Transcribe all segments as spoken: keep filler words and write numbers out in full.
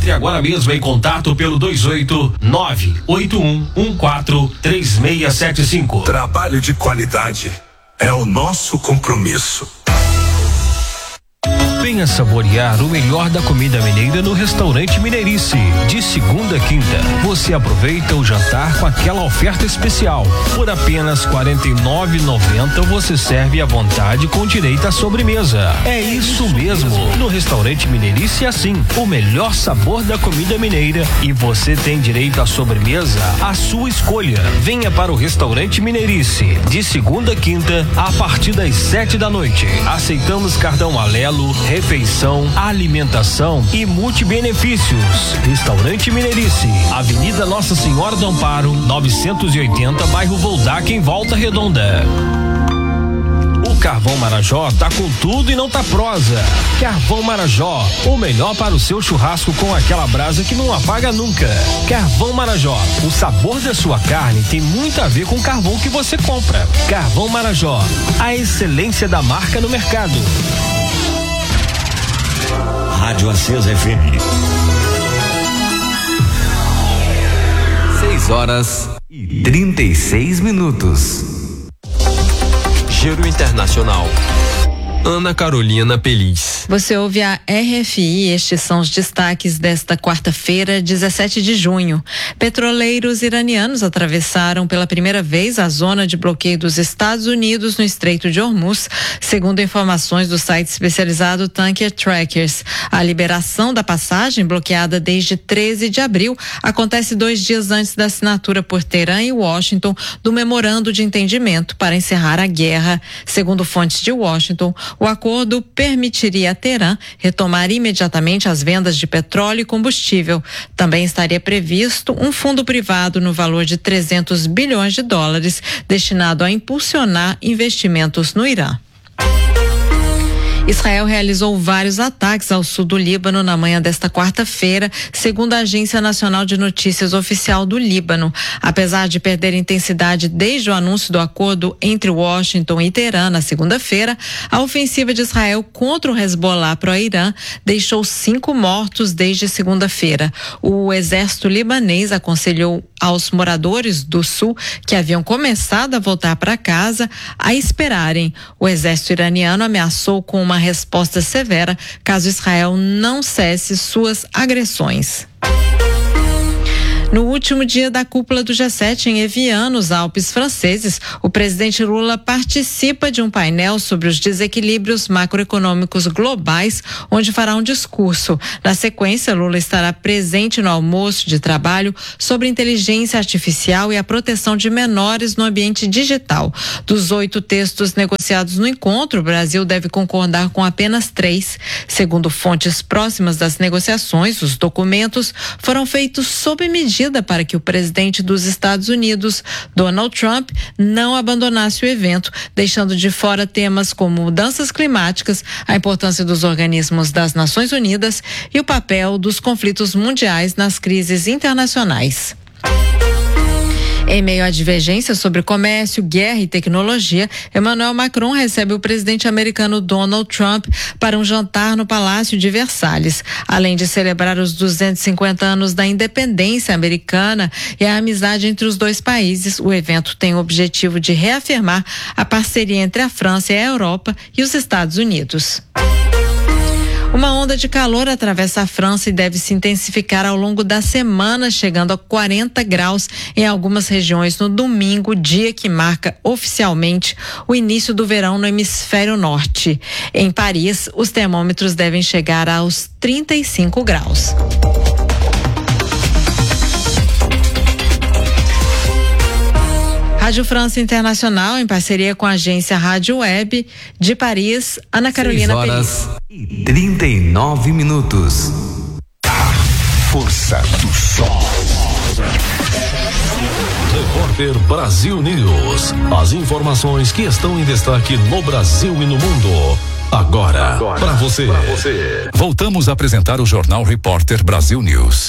Entre agora mesmo em contato pelo dois oito nove oito um um quatro três seis sete cinco. Trabalho de qualidade é o nosso compromisso. Venha saborear o melhor da comida mineira no Restaurante Mineirice. De segunda a quinta, você aproveita o jantar com aquela oferta especial. Por apenas quarenta e nove reais e noventa centavos você serve à vontade com direito à sobremesa. É isso mesmo. No Restaurante Mineirice é assim, o melhor sabor da comida mineira e você tem direito à sobremesa à sua escolha. Venha para o Restaurante Mineirice. De segunda a quinta, a partir das sete da noite. Aceitamos cartão Alelo, refeição, alimentação e multibenefícios. Restaurante Mineirice, Avenida Nossa Senhora do Amparo, novecentos e oitenta, bairro Voldac, em Volta Redonda. O Carvão Marajó tá com tudo e não tá prosa. Carvão Marajó, o melhor para o seu churrasco com aquela brasa que não apaga nunca. Carvão Marajó, o sabor da sua carne tem muito a ver com o carvão que você compra. Carvão Marajó, a excelência da marca no mercado. Rádio Acesa F M. Seis horas e trinta e seis minutos. Giro Internacional. Ana Carolina Peliz. Você ouve a R F I, estes são os destaques desta quarta-feira, dezessete de junho. Petroleiros iranianos atravessaram pela primeira vez a zona de bloqueio dos Estados Unidos no Estreito de Hormuz, segundo informações do site especializado Tanker Trackers. A liberação da passagem, bloqueada desde treze de abril, acontece dois dias antes da assinatura por Teherã e Washington do memorando de entendimento para encerrar a guerra. Segundo fontes de Washington, o acordo permitiria a Teherã retomar imediatamente as vendas de petróleo e combustível. Também estaria previsto um fundo privado no valor de trezentos bilhões de dólares destinado a impulsionar investimentos no Irã. Israel realizou vários ataques ao sul do Líbano na manhã desta quarta-feira, segundo a Agência Nacional de Notícias Oficial do Líbano. Apesar de perder intensidade desde o anúncio do acordo entre Washington e Teherã na segunda-feira, a ofensiva de Israel contra o Hezbollah pró-Irã deixou cinco mortos desde segunda-feira. O exército libanês aconselhou aos moradores do sul que haviam começado a voltar para casa a esperarem. O exército iraniano ameaçou com uma resposta severa caso Israel não cesse suas agressões. No último dia da cúpula do G sete em Evian, nos Alpes franceses, o presidente Lula participa de um painel sobre os desequilíbrios macroeconômicos globais, onde fará um discurso. Na sequência, Lula estará presente no almoço de trabalho sobre inteligência artificial e a proteção de menores no ambiente digital. Dos oito textos negociados no encontro, o Brasil deve concordar com apenas três. Segundo fontes próximas das negociações, os documentos foram feitos sob medida para que o presidente dos Estados Unidos, Donald Trump, não abandonasse o evento, deixando de fora temas como mudanças climáticas, a importância dos organismos das Nações Unidas e o papel dos conflitos mundiais nas crises internacionais. Em meio à divergência sobre comércio, guerra e tecnologia, Emmanuel Macron recebe o presidente americano Donald Trump para um jantar no Palácio de Versalhes. Além de celebrar os duzentos e cinquenta anos da independência americana e a amizade entre os dois países, o evento tem o objetivo de reafirmar a parceria entre a França e a Europa e os Estados Unidos. Uma onda de calor atravessa a França e deve se intensificar ao longo da semana, chegando a quarenta graus em algumas regiões no domingo, dia que marca oficialmente o início do verão no hemisfério norte. Em Paris, os termômetros devem chegar aos trinta e cinco graus. Rádio França Internacional, em parceria com a agência Rádio Web de Paris, Ana Carolina Peliz. seis horas e trinta e nove minutos. Força do Sol. Repórter Brasil News. As informações que estão em destaque no Brasil e no mundo. Agora, Agora para você. você. Voltamos a apresentar o Jornal Repórter Brasil News.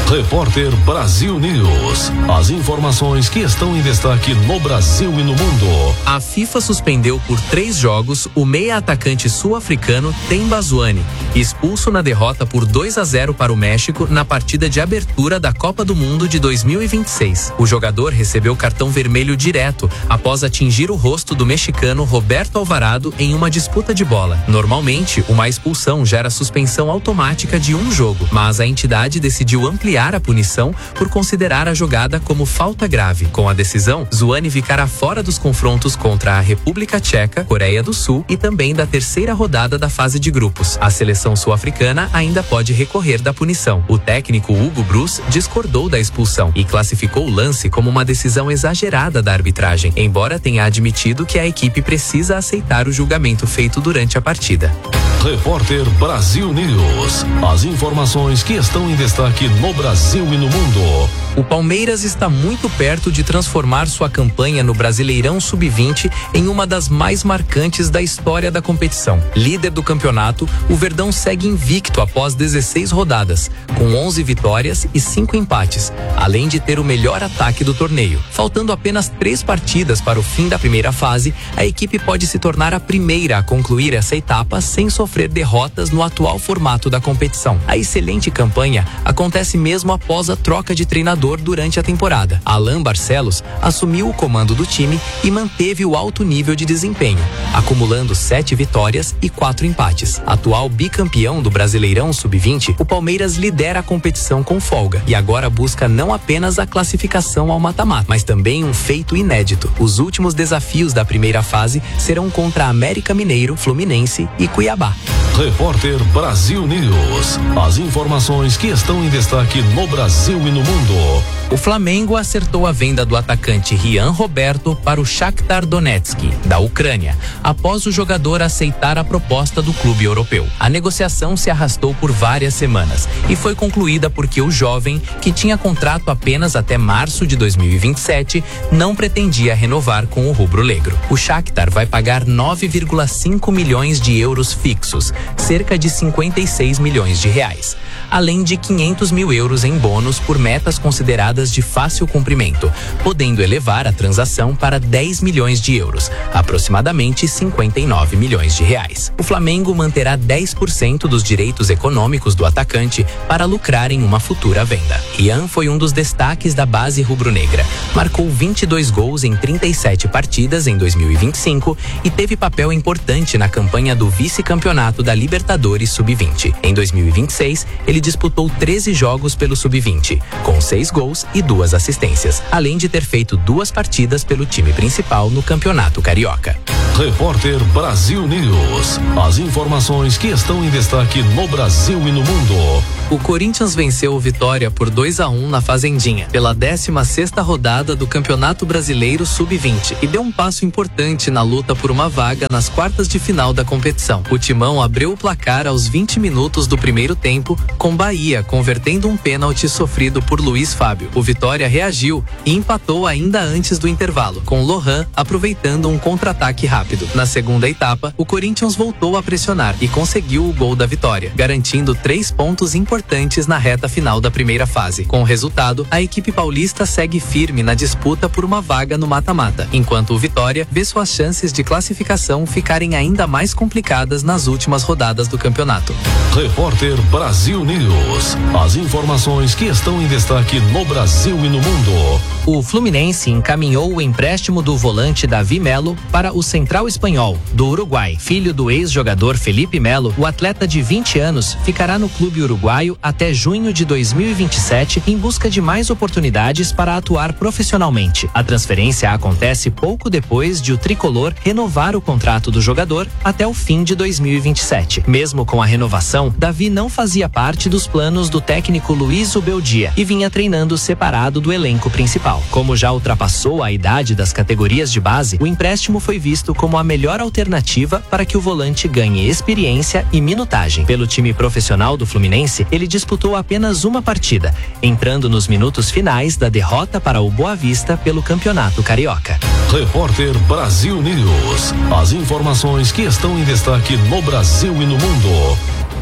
Repórter Brasil News. As informações que estão em destaque no Brasil e no mundo. A FIFA suspendeu por três jogos o meia-atacante sul-africano Themba Zwane, expulso na derrota por dois a zero para o México na partida de abertura da Copa do Mundo de dois mil e vinte e seis. O jogador recebeu cartão vermelho direto após atingir o rosto do mexicano Roberto Alvarado em uma disputa de bola. Normalmente, uma expulsão gera suspensão automática de um jogo, mas a entidade decidiu ampliar a punição por considerar a jogada como falta grave. Com a decisão, Zwane ficará fora dos confrontos contra a República Tcheca, Coreia do Sul e também da terceira rodada da fase de grupos. A seleção sul-africana ainda pode recorrer da punição. O técnico Hugo Broos discordou da expulsão e classificou o lance como uma decisão exagerada da arbitragem, embora tenha admitido que a equipe precisa aceitar o julgamento feito durante a partida. Repórter Brasil News. As informações que estão em destaque no Brasil e no mundo. O Palmeiras está muito perto de transformar sua campanha no Brasileirão sub vinte em uma das mais marcantes da história da competição. Líder do campeonato, o Verdão segue invicto após dezesseis rodadas, com onze vitórias e cinco empates, além de ter o melhor ataque do torneio. Faltando apenas três partidas para o fim da primeira fase, a equipe pode se tornar a primeira a concluir essa etapa sem sofrer derrotas no atual formato da competição. A excelente campanha acontece mesmo após a troca de treinador durante a temporada. Alain Barcelos assumiu o comando do time e manteve o alto nível de desempenho, acumulando sete vitórias e quatro empates. Atual bicampeão do Brasileirão sub vinte, o Palmeiras lidera a competição com folga e agora busca não apenas a classificação ao mata-mata, mas também um feito inédito. Os últimos desafios da primeira fase serão contra América Mineiro, Fluminense e Cuiabá. Repórter Brasil News. As informações que estão em destaque no Brasil e no mundo. O Flamengo acertou a venda do atacante Rian Roberto para o Shakhtar Donetsk, da Ucrânia, após o jogador aceitar a proposta do clube europeu. A negociação se arrastou por várias semanas e foi concluída porque o jovem, que tinha contrato apenas até março de dois mil e vinte e sete, não pretendia renovar com o rubro-negro. O Shakhtar vai pagar nove vírgula cinco milhões de euros fixos, cerca de cinquenta e seis milhões de reais, além de quinhentos mil euros em bônus por metas consideradas de fácil cumprimento, podendo elevar a transação para dez milhões de euros, aproximadamente cinquenta e nove milhões de reais. O Flamengo manterá dez por cento dos direitos econômicos do atacante para lucrar em uma futura venda. Rian foi um dos destaques da base rubro-negra, marcou vinte e dois gols em trinta e sete partidas em dois mil e vinte e cinco e teve papel importante na campanha do vice-campeonato da Libertadores sub vinte. Em dois mil e vinte e seis, ele disputou treze jogos pelo sub vinte, com seis gols e duas assistências, além de ter feito duas partidas pelo time principal no Campeonato Carioca. Repórter Brasil News. As informações que estão em destaque no Brasil e no mundo. O Corinthians venceu o Vitória por dois a um na Fazendinha, pela décima sexta rodada do Campeonato Brasileiro sub vinte, e deu um passo importante na luta por uma vaga nas quartas de final da competição. O Timão abriu o placar aos vinte minutos do primeiro tempo, com Bahia convertendo um pênalti sofrido por Luiz Fábio. O Vitória reagiu e empatou ainda antes do intervalo, com Lohan aproveitando um contra-ataque rápido. Na segunda etapa, o Corinthians voltou a pressionar e conseguiu o gol da vitória, garantindo três pontos importantes na reta final da primeira fase. Com o resultado, a equipe paulista segue firme na disputa por uma vaga no mata-mata, enquanto o Vitória vê suas chances de classificação ficarem ainda mais complicadas nas últimas rodadas do campeonato. Repórter Brasil News. As informações que estão em destaque no Brasil e no mundo. O Fluminense encaminhou o empréstimo do volante Davi Melo para o Central Espanhol, do Uruguai. Filho do ex-jogador Felipe Melo, o atleta de vinte anos ficará no clube uruguaio até junho de dois mil e vinte e sete em busca de mais oportunidades para atuar profissionalmente. A transferência acontece pouco depois de o tricolor renovar o contrato do jogador até o fim de dois mil e vinte e sete. Mesmo com a renovação, Davi não fazia parte dos planos do técnico Luiz Ubeldia e vinha treinando separado do elenco principal. Como já ultrapassou a idade das categorias de base, o empréstimo foi visto como a melhor alternativa para que o volante ganhe experiência e minutagem. Pelo time profissional do Fluminense, ele disputou apenas uma partida, entrando nos minutos finais da derrota para o Boa Vista pelo Campeonato Carioca. Repórter Brasil News. As informações que estão em destaque no Brasil e no mundo.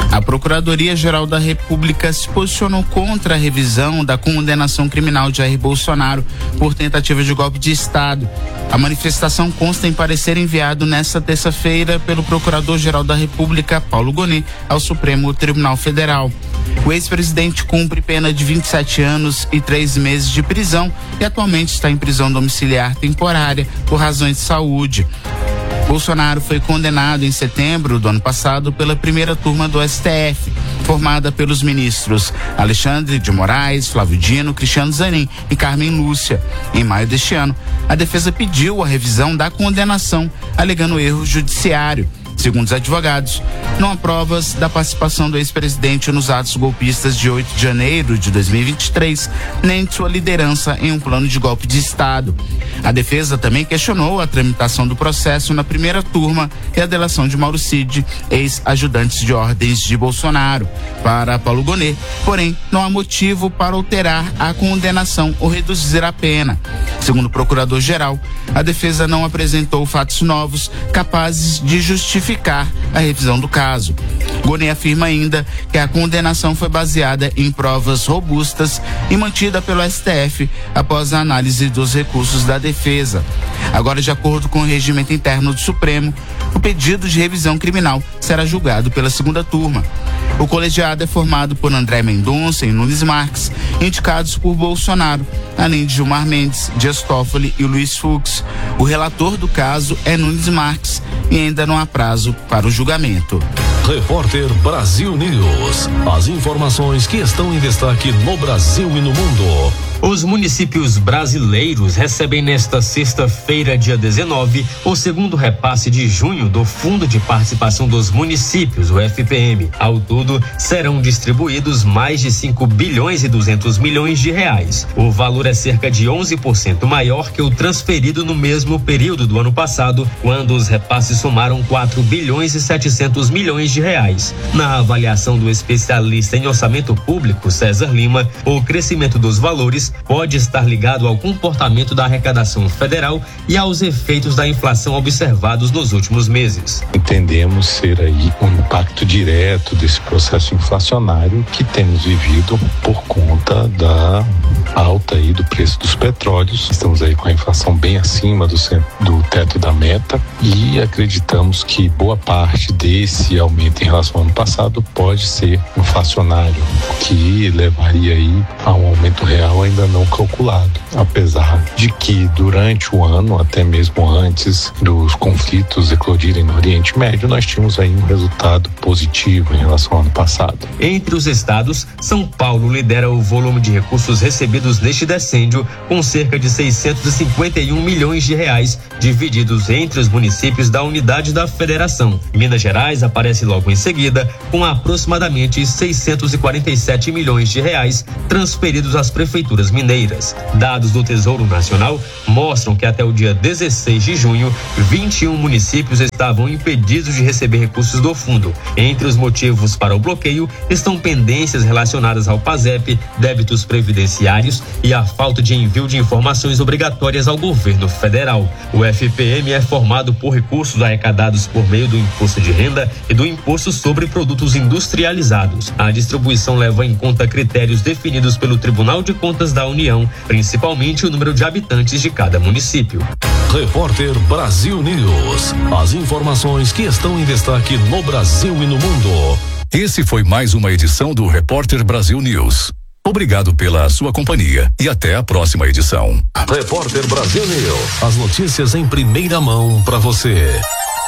A Procuradoria-Geral da República se posicionou contra a revisão da condenação criminal de Jair Bolsonaro por tentativa de golpe de Estado. A manifestação consta em parecer enviado nesta terça-feira pelo Procurador-Geral da República, Paulo Gonet, ao Supremo Tribunal Federal. O ex-presidente cumpre pena de vinte e sete anos e três meses de prisão e atualmente está em prisão domiciliar temporária por razões de saúde. Bolsonaro foi condenado em setembro do ano passado pela primeira turma do S T F, formada pelos ministros Alexandre de Moraes, Flávio Dino, Cristiano Zanin e Carmen Lúcia. Em maio deste ano, a defesa pediu a revisão da condenação, alegando erro judiciário. Segundo os advogados, não há provas da participação do ex-presidente nos atos golpistas de oito de janeiro de dois mil e vinte e três, nem de sua liderança em um plano de golpe de Estado. A defesa também questionou a tramitação do processo na primeira turma e a delação de Mauro Cid, ex-ajudante de ordens de Bolsonaro. Para Paulo Gonet, porém, não há motivo para alterar a condenação ou reduzir a pena. Segundo o procurador-geral, a defesa não apresentou fatos novos capazes de justificar a revisão do caso. Gonet afirma ainda que a condenação foi baseada em provas robustas e mantida pelo S T F após a análise dos recursos da defesa. Agora, de acordo com o regimento interno do Supremo, o pedido de revisão criminal será julgado pela segunda turma. O colegiado é formado por André Mendonça e Nunes Marques, indicados por Bolsonaro, além de Gilmar Mendes, Dias Toffoli e Luiz Fux. O relator do caso é Nunes Marques e ainda não há prazo para o julgamento. Repórter Brasil News. As informações que estão em destaque no Brasil e no mundo. Os municípios brasileiros recebem nesta sexta-feira, dia dezenove, o segundo repasse de junho do Fundo de Participação dos Municípios, o F P M. Ao todo, serão distribuídos mais de cinco bilhões e duzentos milhões de reais. O valor é cerca de onze por cento maior que o transferido no mesmo período do ano passado, quando os repasses somaram quatro bilhões e setecentos milhões de reais. Na avaliação do especialista em orçamento público, César Lima, o crescimento dos valores pode estar ligado ao comportamento da arrecadação federal e aos efeitos da inflação observados nos últimos meses. Entendemos ser aí um impacto direto desse processo inflacionário que temos vivido por conta da alta aí do preço dos petróleos. Estamos aí com a inflação bem acima do, do teto da meta e acreditamos que boa parte desse aumento em relação ao ano passado pode ser inflacionário, que levaria aí a um aumento real ainda não calculado, apesar de que durante o ano, até mesmo antes dos conflitos eclodirem no Oriente Médio, nós tínhamos aí um resultado positivo em relação ao ano passado. Entre os estados, São Paulo lidera o volume de recursos recebidos neste decêndio, com cerca de seiscentos e cinquenta e um milhões de reais, divididos entre os municípios da unidade da federação. Minas Gerais aparece logo em seguida, com aproximadamente seiscentos e quarenta e sete milhões de reais transferidos às prefeituras mineiras. Dados do Tesouro Nacional mostram que até o dia dezesseis de junho, vinte e um municípios estavam impedidos de receber recursos do fundo. Entre os motivos para o bloqueio estão pendências relacionadas ao PASEP, débitos previdenciários e a falta de envio de informações obrigatórias ao governo federal. O F P M é formado por recursos arrecadados por meio do imposto de renda e do imposto sobre produtos industrializados. A distribuição leva em conta critérios definidos pelo Tribunal de Contas da União, principalmente o número de habitantes de cada município. Repórter Brasil News. As informações que estão em destaque no Brasil e no mundo. Esse foi mais uma edição do Repórter Brasil News. Obrigado pela sua companhia e até a próxima edição. Repórter Brasil News. As notícias em primeira mão para você.